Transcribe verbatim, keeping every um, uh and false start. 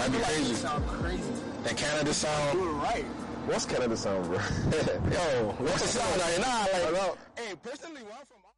That'd be like crazy. Sound crazy. That Canada sound. Do it right. What's Canada sound, bro? Yo, what's the sound? Like, nah, like, I know. hey, personally, where I'm from.